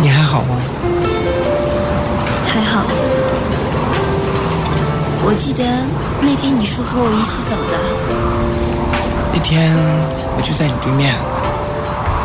你还好吗？ 还好。我记得那天你说和我一起走的。 那天我就在你对面。